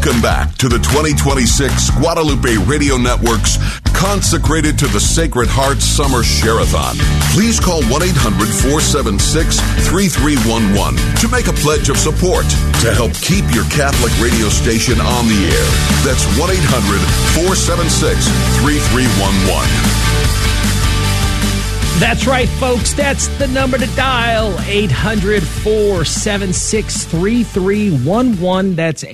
Welcome back to the 2026 Guadalupe Radio Network's Consecrated to the Sacred Heart Summer Share-a-thon. Please call 1-800-476-3311 to make a pledge of support to help keep your Catholic radio station on the air. That's 1-800-476-3311. That's right, folks. That's the number to dial, 800-476-3311. That's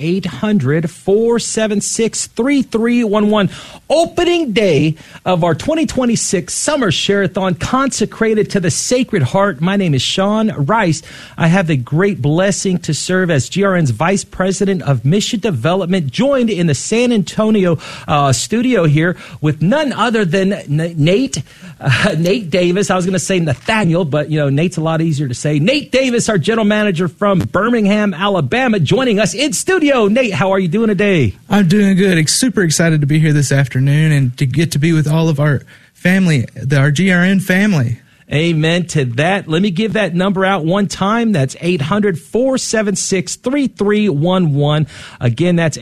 800-476-3311. Opening day of our 2026 Summer Share-a-thon, consecrated to the Sacred Heart. My name is Sean Rice. I have the great blessing to serve as GRN's Vice President of Mission Development, joined in the San Antonio studio here with none other than Nate Davis. I was going to say Nathaniel, but, Nate's a lot easier to say. Nate Davis, our general manager from Birmingham, Alabama, joining us in studio. Nate, how are you doing today? I'm doing good. Super excited to be here this afternoon and to get to be with all of our family, our GRN family. Amen to that. Let me give that number out one time. That's 800-476-3311. Again, that's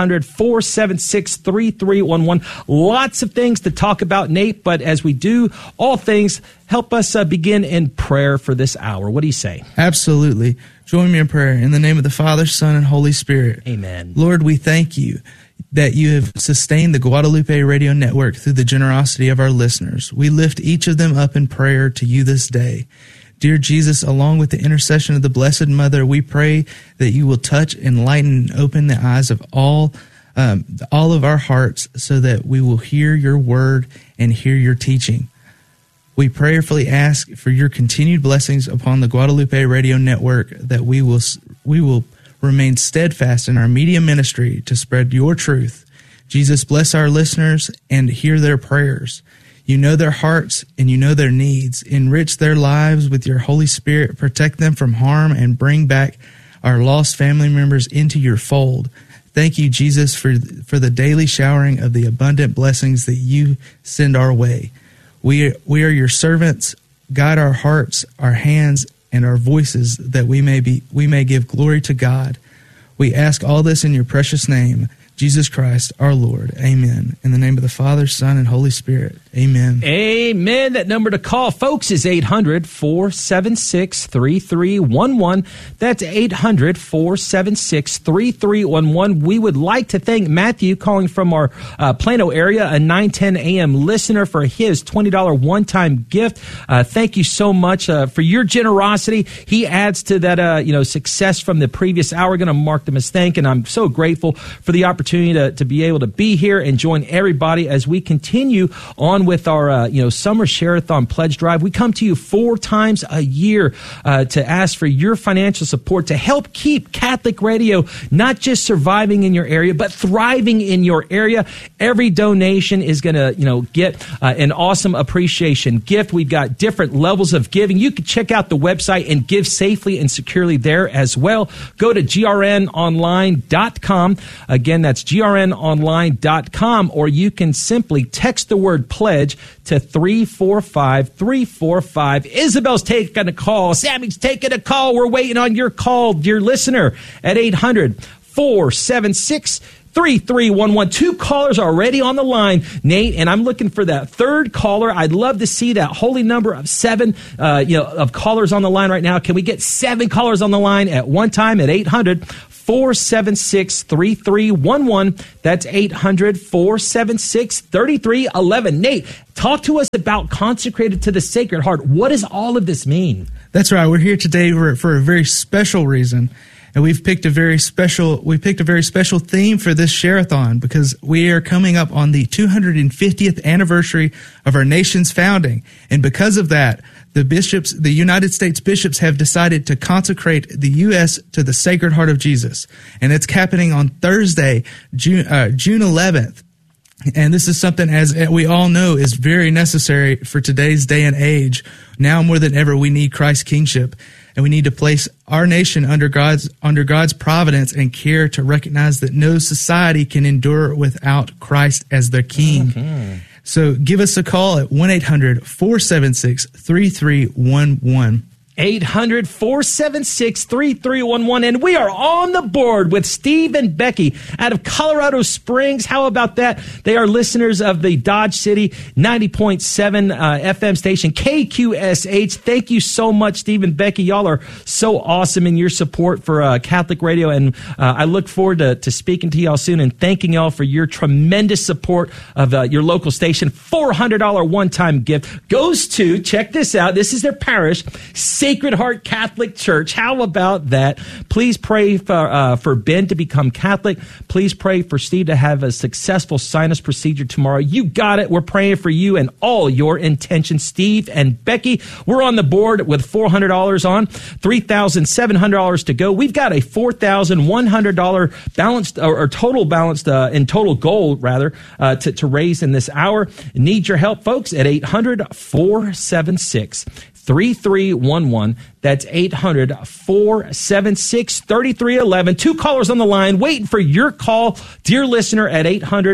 800-476-3311. Lots of things to talk about, Nate, but as we do all things, help us begin in prayer for this hour. What do you say? Absolutely. Join me in prayer. In the name of the Father, Son, and Holy Spirit. Amen. Lord, we thank you that you have sustained the Guadalupe Radio Network through the generosity of our listeners. We lift each of them up in prayer to you this day. Dear Jesus, along with the intercession of the Blessed Mother, we pray that you will touch, enlighten, and open the eyes of all of our hearts so that we will hear your word and hear your teaching. We prayerfully ask for your continued blessings upon the Guadalupe Radio Network, that we will remain steadfast in our media ministry to spread your truth. Jesus, bless our listeners and hear their prayers. You know their hearts and you know their needs. Enrich their lives with your Holy Spirit. Protect them from harm and bring back our lost family members into your fold. Thank you, Jesus, for the daily showering of the abundant blessings that you send our way. We are your servants. Guide our hearts, our hands, and our voices, that we may give glory to God. We ask all this in your precious name, Jesus Christ, our Lord. Amen. In the name of the Father, Son, and Holy Spirit. Amen. Amen. That number to call, folks, is 800-476-3311. That's 800-476-3311. We would like to thank Matthew, calling from our Plano area, a 9:10 a.m. listener, for his $20 one-time gift. Thank you so much for your generosity. He adds to that, success from the previous hour. We're going to mark them as thank, and I'm so grateful for the opportunity to be able to be here and join everybody as we continue on with our Summer Share-a-thon Pledge Drive. We come to you 4 times a year to ask for your financial support to help keep Catholic radio not just surviving in your area, but thriving in your area. Every donation is going to get an awesome appreciation gift. We've got different levels of giving. You can check out the website and give safely and securely there as well. Go to grnonline.com. Again, that's grnonline.com, or you can simply text the word pledge to 345-345. Isabel's taking a call. Sammy's taking a call. We're waiting on your call, dear listener, at 800-476-3311. 2 callers already on the line, Nate, and I'm looking for that third caller. I'd love to see that holy number of 7, of callers on the line right now. Can we get 7 callers on the line at one time at 800-476-3311. That's 800-476-3311. Nate, talk to us about Consecrated to the Sacred Heart. What does all of this mean? That's right. We're here today for a very special reason. And we've picked a very special theme for this share-a-thon, because we are coming up on the 250th anniversary of our nation's founding. And because of that, the United States bishops have decided to consecrate the U.S. to the Sacred Heart of Jesus. And it's happening on Thursday, June 11th. And this is something, as we all know, is very necessary for today's day and age. Now more than ever, we need Christ's kingship. And we need to place our nation under God's providence and care to recognize that no society can endure without Christ as their king. Mm-hmm. So give us a call at 1-800-476-3311. 800-476-3311. And we are on the board with Steve and Becky out of Colorado Springs. How about that? They are listeners of the Dodge City 90.7 FM station, KQSH. Thank you so much, Steve and Becky. Y'all are so awesome in your support for Catholic radio. And I look forward to speaking to y'all soon and thanking y'all for your tremendous support of your local station. $400 one-time gift goes to, check this out, this is their parish, Sacred Heart Catholic Church. How about that? Please pray for Ben to become Catholic. Please pray for Steve to have a successful sinus procedure tomorrow. You got it. We're praying for you and all your intentions. Steve and Becky, we're on the board with $400 on, $3,700 to go. We've got a $4,100 balanced or total balanced in total goal rather to raise in this hour. Need your help, folks, at 800-476-3311. That's 800-476-3311. 2 callers on the line waiting for your call, dear listener, at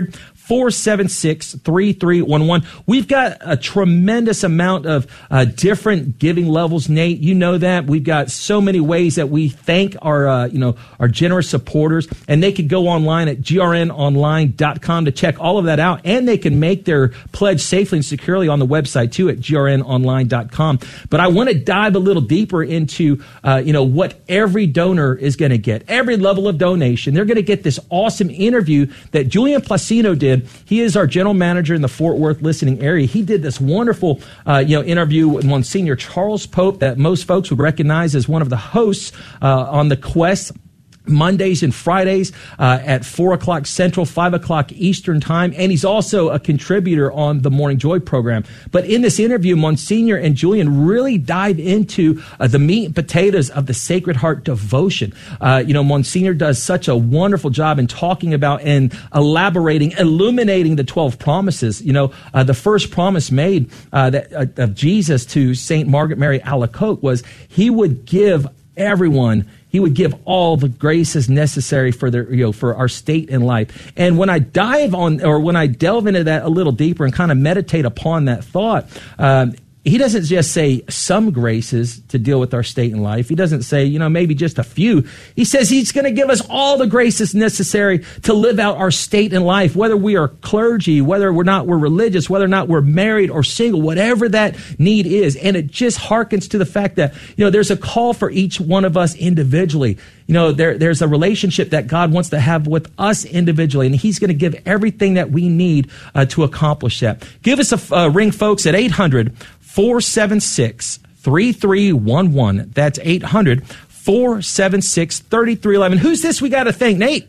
800-476-3311. We've got a tremendous amount of different giving levels, Nate. You know that. We've got so many ways that we thank our generous supporters, and they could go online at grnonline.com to check all of that out, and they can make their pledge safely and securely on the website too at grnonline.com. But I want to dive a little deeper into what every donor is going to get, every level of donation. They're going to get this awesome interview that Julian Placino did. He is our general manager in the Fort Worth listening area. He did this wonderful interview with Monsignor Charles Pope that most folks would recognize as one of the hosts on the Quest Mondays and Fridays at 4 o'clock Central, 5 o'clock Eastern time. And he's also a contributor on the Morning Joy program. But in this interview, Monsignor and Julian really dive into the meat and potatoes of the Sacred Heart devotion. Monsignor does such a wonderful job in talking about and elaborating, illuminating the 12 promises. The first promise made of Jesus to St. Margaret Mary Alacoque was he would give everyone, he would give all the graces necessary for for our state in life. And when I delve into that a little deeper and kind of meditate upon that thought, he doesn't just say some graces to deal with our state in life. He doesn't say, maybe just a few. He says he's going to give us all the graces necessary to live out our state in life, whether we are clergy, whether we're religious, whether or not we're married or single, whatever that need is. And it just harkens to the fact that, there's a call for each one of us individually. There's a relationship that God wants to have with us individually, and he's going to give everything that we need to accomplish that. Give us a ring, folks, at 800-476-3311. That's 800-476-3311. Who's this we got to thank, Nate?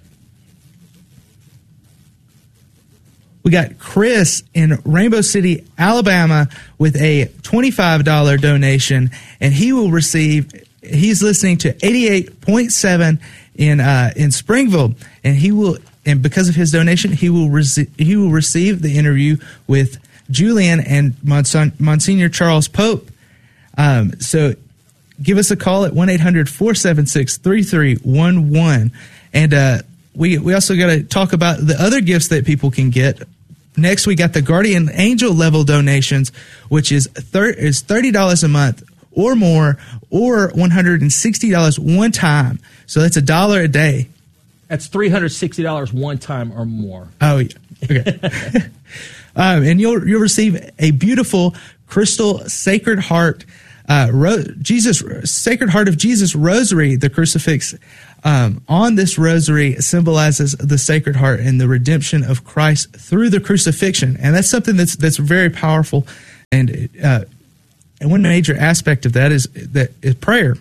We got Chris in Rainbow City, Alabama, with a $25 donation, and he will receive. He's listening to 88.7 in Springville, and because of his donation, he will receive the interview with Julian and Monsignor Charles Pope. So give us a call at 1-800-476-3311. And we also got to talk about the other gifts that people can get. Next, we got the Guardian Angel level donations, which is $30 a month or more, or $160 one time. So that's $1 a day. That's $360 one time or more. Oh, yeah. Okay. And you'll receive a beautiful crystal Sacred Heart Sacred Heart of Jesus rosary. The crucifix on this rosary symbolizes the Sacred Heart and the redemption of Christ through the crucifixion, and that's something that's very powerful. And one major aspect of that is prayer.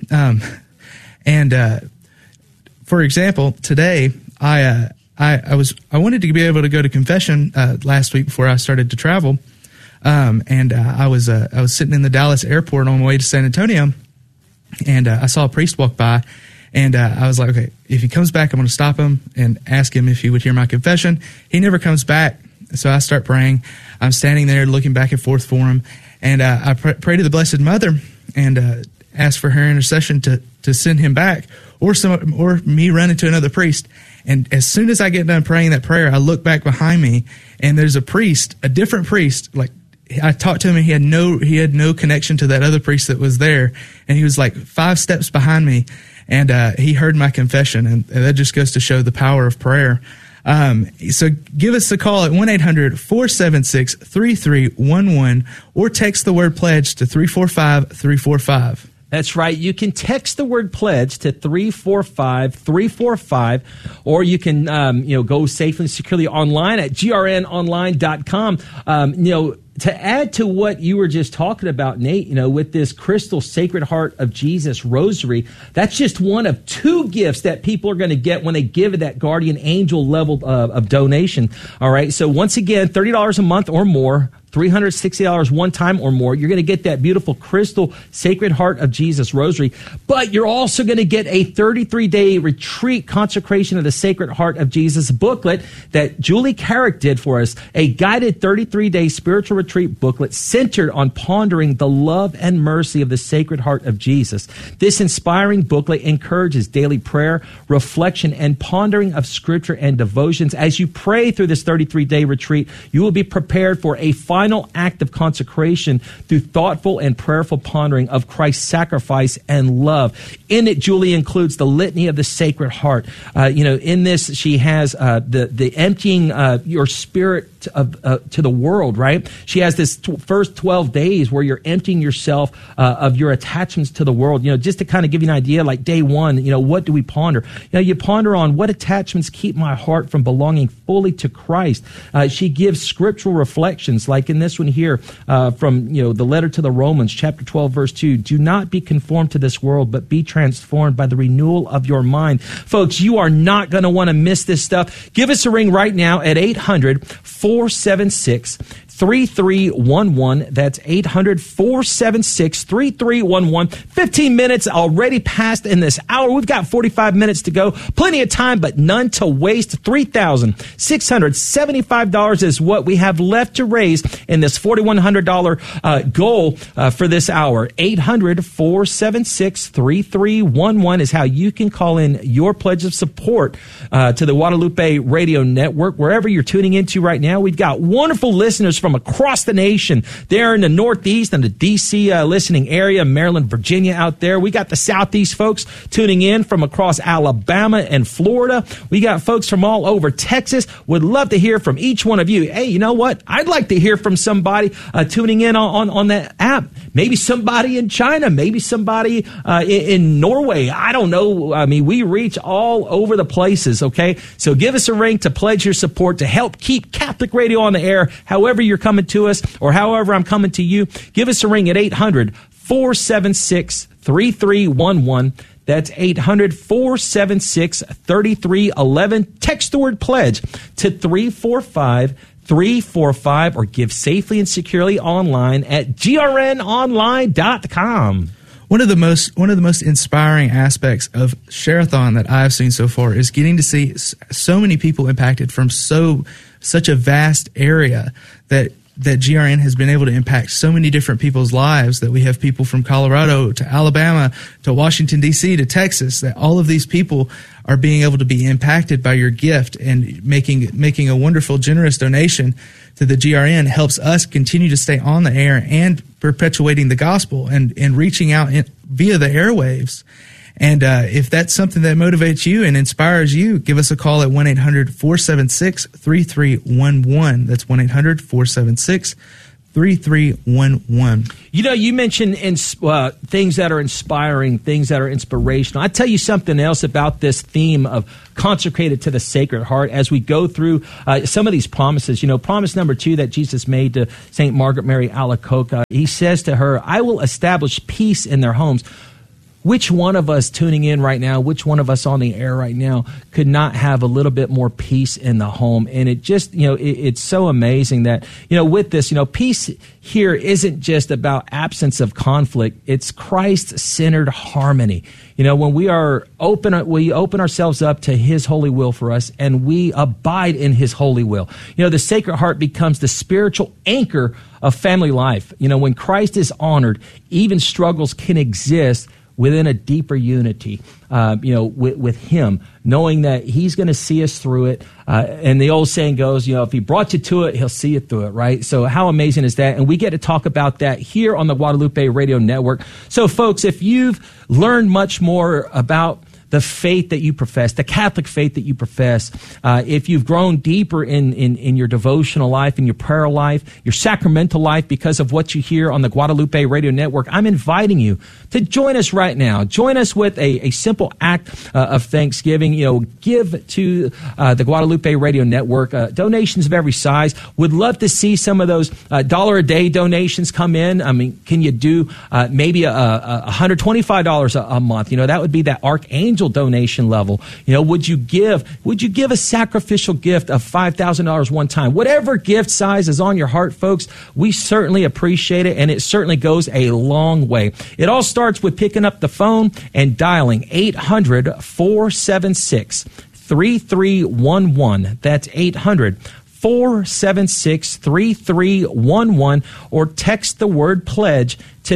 For example, today I wanted to be able to go to confession last week before I started to travel, and I was sitting in the Dallas airport on my way to San Antonio, and I saw a priest walk by, and I was like, okay, if he comes back, I'm going to stop him and ask him if he would hear my confession. He never comes back, so I start praying. I'm standing there looking back and forth for him, and I pray to the Blessed Mother and ask for her intercession to send him back, or me run into another priest. And as soon as I get done praying that prayer, I look back behind me, and there's a different priest, like I talked to him, and he had no connection to that other priest that was there, and he was like 5 steps behind me, and he heard my confession, and that just goes to show the power of prayer. So give us a call at 1-800-476-3311 or text the word pledge to 345-345. That's right. You can text the word pledge to 345-345, or you can, go safely and securely online at grnonline.com. To add to what you were just talking about, Nate, with this Crystal Sacred Heart of Jesus Rosary, that's just one of 2 gifts that people are going to get when they give that guardian angel level of donation. All right. So once again, $30 a month or more, $360 one time or more. You're going to get that beautiful Crystal Sacred Heart of Jesus Rosary, but you're also going to get a 33-day retreat consecration of the Sacred Heart of Jesus booklet that Julie Carrick did for us, a guided 33-day spiritual retreat booklet centered on pondering the love and mercy of the Sacred Heart of Jesus. This inspiring booklet encourages daily prayer, reflection, and pondering of Scripture and devotions. As you pray through this 33-day retreat, you will be prepared for a final act of consecration through thoughtful and prayerful pondering of Christ's sacrifice and love. In it, Julie includes the litany of the Sacred Heart. In this, she has the emptying your spirit to the world, right? She has this first 12 days where you're emptying yourself of your attachments to the world. Just to kind of give you an idea, like day 1, what do we ponder? You ponder on what attachments keep my heart from belonging fully to Christ. She gives scriptural reflections, like in this one here from the letter to the Romans, chapter 12, verse 2. Do not be conformed to this world, but be transformed by the renewal of your mind. Folks, you are not going to want to miss this stuff. Give us a ring right now at 800-476-3311. That's 800-476-3311. 15 minutes already passed in this hour. We've got 45 minutes to go. Plenty of time, but none to waste. $3,675 is what we have left to raise in this $4,100 goal for this hour. 800-476-3311 is how you can call in your pledge of support to the Guadalupe Radio Network. Wherever you're tuning into right now, we've got wonderful listeners from across the nation. There in the Northeast and the D.C. Listening area, Maryland, Virginia out there. We got the Southeast folks tuning in from across Alabama and Florida. We got folks from all over Texas. Would love to hear from each one of you. Hey, you know what? I'd like to hear from somebody tuning in on that app. Maybe somebody in China. Maybe somebody in Norway. I don't know. I mean, we reach all over the places, okay? So give us a ring to pledge your support to help keep Catholic Radio on the air. However you're coming to us or however I'm coming to you, give us a ring at 800-476-3311. That's 800-476-3311. Text the word pledge to 345-345 or give safely and securely online at grnonline.com. One of the most inspiring aspects of Share-a-thon that I've seen so far is getting to see so many people impacted from such a vast area that GRN has been able to impact so many different people's lives, that we have people from Colorado to Alabama to Washington, D.C. to Texas, that all of these people are being able to be impacted by your gift, and making a wonderful, generous donation to the GRN helps us continue to stay on the air and perpetuating the gospel and reaching out via the airwaves. And if that's something that motivates you and inspires you, give us a call at 1-800-476-3311. That's 1-800-476-3311. You mentioned things that are inspiring, things that are inspirational. I tell you something else about this theme of consecrated to the Sacred Heart as we go through some of these promises. Promise number 2 that Jesus made to St. Margaret Mary Alacoque. He says to her, I will establish peace in their homes. Which one of us tuning in right now, which one of us on the air right now could not have a little bit more peace in the home? And it just, it's so amazing that, with this, peace here isn't just about absence of conflict. It's Christ-centered harmony. When we open ourselves up to His holy will for us, and we abide in His holy will. The Sacred Heart becomes the spiritual anchor of family life. When Christ is honored, even struggles can exist within a deeper unity, with Him, knowing that He's going to see us through it. And the old saying goes, if He brought you to it, He'll see you through it, right? So how amazing is that? And we get to talk about that here on the Guadalupe Radio Network. So folks, if you've learned much more about the faith that you profess, the Catholic faith that you profess, if you've grown deeper in your devotional life, in your prayer life, your sacramental life because of what you hear on the Guadalupe Radio Network, I'm inviting you to join us right now. Join us with a simple act of thanksgiving. Give to the Guadalupe Radio Network, donations of every size. Would love to see some of those $1-a-day donations come in. I mean, can you do maybe $125 a month? That would be that Archangel donation level. Would you give a sacrificial gift of $5,000 one time? Whatever gift size is on your heart, folks, we certainly appreciate it, and it certainly goes a long way. It all starts with picking up the phone and dialing 800-476-3311. That's 800-476-3311, or text the word pledge to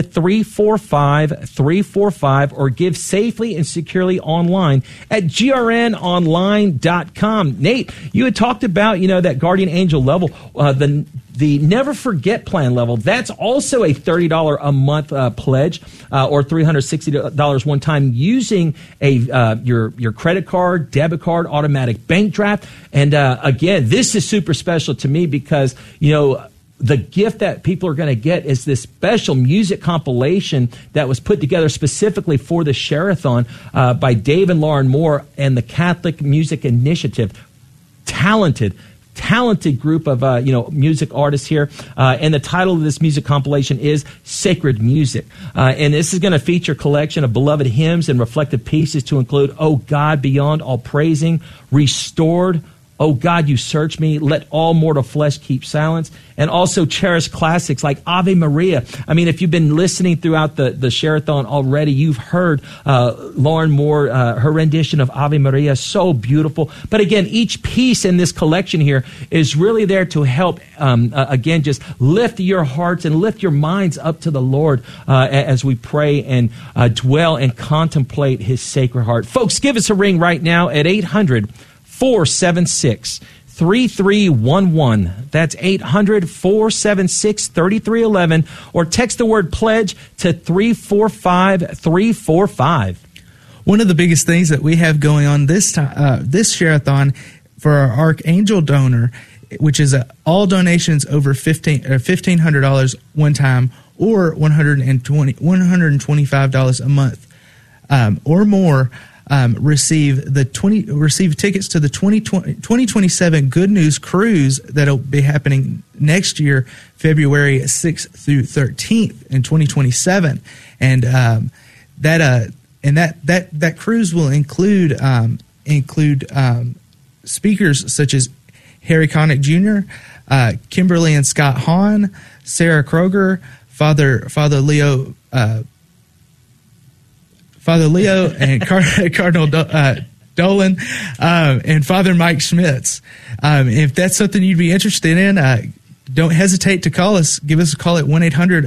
345-345, or give safely and securely online at grnonline.com. Nate, you had talked about, that Guardian Angel level, the Never Forget plan level. That's also a $30 a month pledge, or $360 one time, using your credit card, debit card, automatic bank draft. And again, this is super special to me because, the gift that people are going to get is this special music compilation that was put together specifically for the Share-a-thon by Dave and Lauren Moore and the Catholic Music Initiative. Talented group of music artists here, and the title of this music compilation is Sacred Music, and this is going to feature a collection of beloved hymns and reflective pieces to include "Oh God, Beyond All Praising," "Restored," "Oh God, You Search Me," "Let All Mortal Flesh Keep Silence," and also cherished classics like Ave Maria. I mean, if you've been listening throughout the Share-a-thon already, you've heard Lauren Moore, her rendition of Ave Maria, so beautiful. But again, each piece in this collection here is really there to help, again, just lift your hearts and lift your minds up to the Lord as we pray and dwell and contemplate His Sacred Heart. Folks, give us a ring right now at 800-476-3311. That's 800-476-3311, or text the word pledge to 345-345. One of the biggest things that we have going on this time, this Share-a-thon for our Archangel donor, which is all donations over $1,500 one time, or $125 a month, or more. Receive tickets to the 2027 Good News Cruise that'll be happening next year, February 6th through 13th in 2027, and that cruise will include speakers such as Harry Connick Jr., Kimberly and Scott Hahn, Sarah Kroger, Father Leo. Father Leo and Cardinal Dolan, and Father Mike Schmitz. If that's something you'd be interested in, don't hesitate to call us. Give us a call at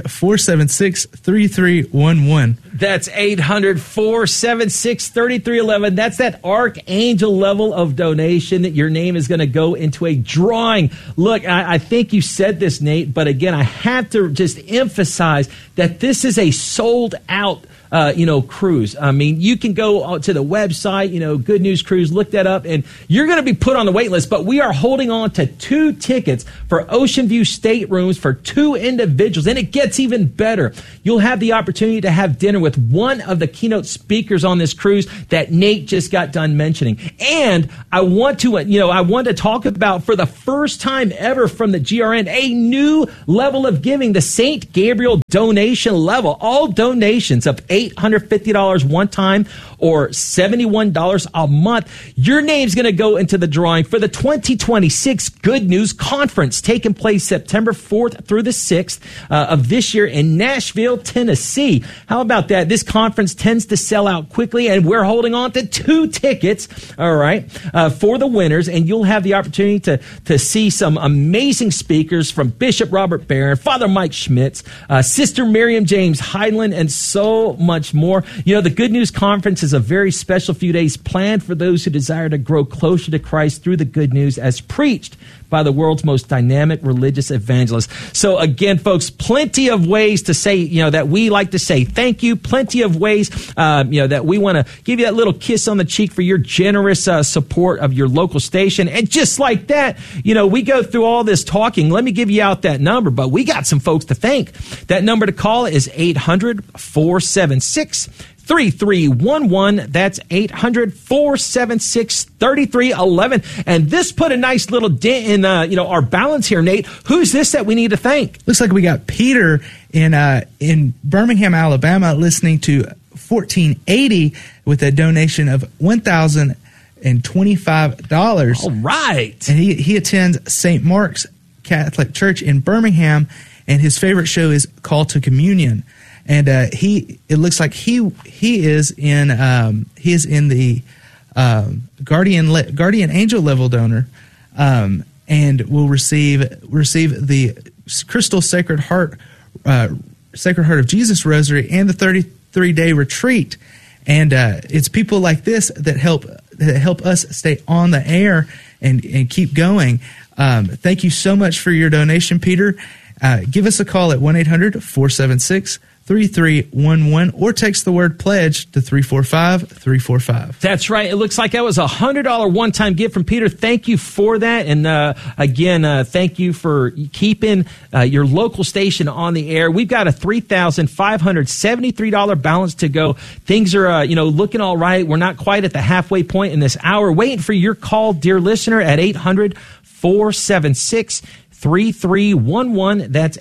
1-800-476-3311. That's 800-476-3311. That's that Archangel level of donation that your name is going to go into a drawing. Look, I think you said this, Nate, but again, I have to just emphasize that this is a sold out cruise. I mean, you can go to the website, Good News Cruise, look that up, and you're going to be put on the wait list. But we are holding on to 2 tickets for Ocean View staterooms for 2 individuals. And it gets even better. You'll have the opportunity to have dinner with one of the keynote speakers on this cruise that Nate just got done mentioning. And I want to talk about, for the first time ever from the GRN, a new level of giving, the St. Gabriel donation level. All donations of $850 one time or $71 a month. Your name's going to go into the drawing for the 2026 Good News Conference, taking place September 4th through the 6th of this year in Nashville, Tennessee. How about that? This conference tends to sell out quickly, and we're holding on to 2 tickets, all right, for the winners, and you'll have the opportunity to see some amazing speakers from Bishop Robert Barron, Father Mike Schmitz, Sister Miriam James Heidland, and so much more. You know, the Good News Conference is a very special few days planned for those who desire to grow closer to Christ through the good news as preached by the world's most dynamic religious evangelists. So again, folks, plenty of ways to say, you know, that we like to say thank you. Plenty of ways, you know, that we want to give you that little kiss on the cheek for your generous support of your local station. And just like that, you know, we go through all this talking. Let me give you out that number, but we got some folks to thank. That number to call is 800-476-3311. That's 800-476-3311. And this put a nice little dent in, you know, our balance here, Nate. Who's this that we need to thank? Looks like we got Peter in Birmingham, Alabama, listening to 1480 with a donation of $1,025. All right. And he attends St. Mark's Catholic Church in Birmingham, and his favorite show is Call to Communion. And it looks like he is in the guardian angel level donor, and will receive the Crystal Sacred Heart of Jesus Rosary and the 33-day retreat. And it's people like this that help us stay on the air and keep going. Thank you so much for your donation, Peter. Give us a call at 1-800-476-3311 or text the word pledge to 345-345. That's right. It looks like that was a $100 one-time gift from Peter. Thank you for that. And again, thank you for keeping your local station on the air. We've got a $3,573 balance to go. Things are, you know, looking all right. We're not quite at the halfway point in this hour. Waiting for your call, dear listener, at 800-476-3311. That's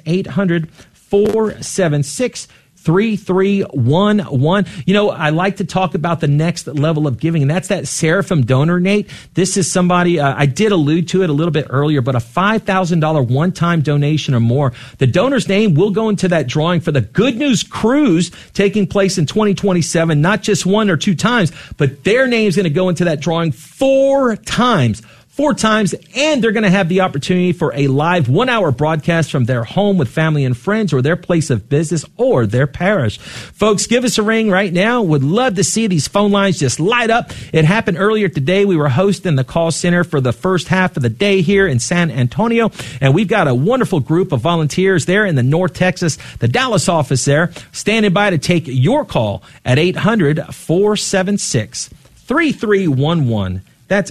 800-476-3311. You know, I like to talk about the next level of giving, and that's that Seraphim donor, Nate. This is somebody, I did allude to it a little bit earlier, but a $5,000 one-time donation or more. The donor's name will go into that drawing for the Good News Cruise taking place in 2027, not just one or two times, but their name's going to go into that drawing four times, and they're going to have the opportunity for a live 1-hour broadcast from their home with family and friends or their place of business or their parish. Folks, give us a ring right now. Would love to see these phone lines just light up. It happened earlier today. We were hosting the call center for the first half of the day here in San Antonio, and we've got a wonderful group of volunteers there in the North Texas, the Dallas office there, standing by to take your call at 800-476-3311. That's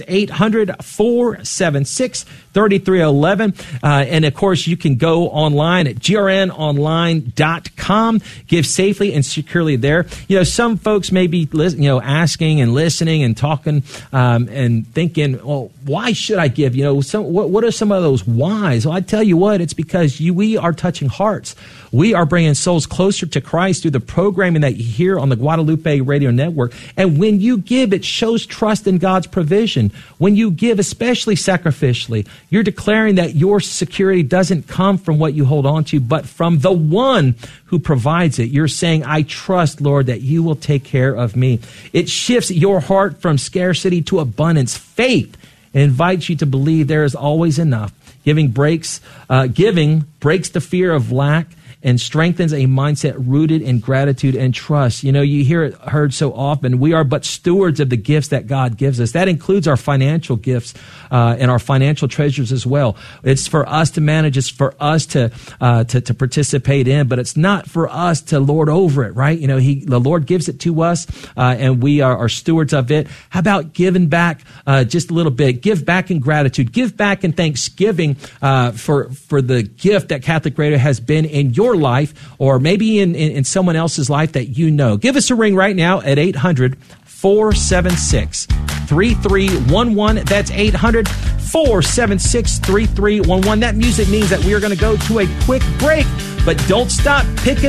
800-476-3311. And, of course, you can go online at grnonline.com. Give safely and securely there. You know, some folks may be asking and listening and talking and thinking, well, why should I give? You know, what are some of those whys? Well, I tell you what, it's because we are touching hearts. We are bringing souls closer to Christ through the programming that you hear on the Guadalupe Radio Network. And when you give, it shows trust in God's provision. When you give, especially sacrificially, you're declaring that your security doesn't come from what you hold on to, but from the one who provides it. You're saying, I trust, Lord, that you will take care of me. It shifts your heart from scarcity to abundance. Faith invites you to believe there is always enough. Giving breaks the fear of lack and strengthens a mindset rooted in gratitude and trust. You know, you hear it heard so often, we are but stewards of the gifts that God gives us. That includes our financial gifts and our financial treasures as well. It's for us to manage. It's for us to participate in, but it's not for us to lord over it, right? You know, the Lord gives it to us, and we are stewards of it. How about giving back just a little bit? Give back in gratitude. Give back in thanksgiving for the gift that Catholic Radio has been in your life, or maybe in someone else's life that you know. Give us a ring right now at 800-476-3311. That's 800-476-3311. That music means that we are going to go to a quick break, but don't stop picking